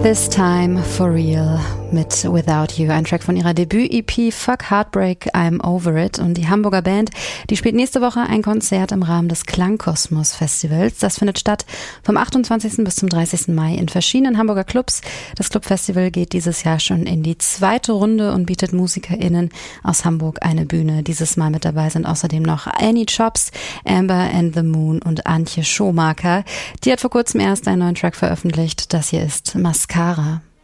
This Time For Real mit Without You, ein Track von ihrer Debüt-EP Fuck Heartbreak, I'm Over It. Und die Hamburger Band, die spielt nächste Woche ein Konzert im Rahmen des Klangkosmos Festivals. Das findet statt vom 28. bis zum 30. Mai in verschiedenen Hamburger Clubs. Das Clubfestival geht dieses Jahr schon in die zweite Runde und bietet MusikerInnen aus Hamburg eine Bühne. Dieses Mal mit dabei sind außerdem noch Annie Chops, Amber and the Moon und Antje Schomaker. Die hat vor kurzem erst einen neuen Track veröffentlicht. Das hier ist Mascara.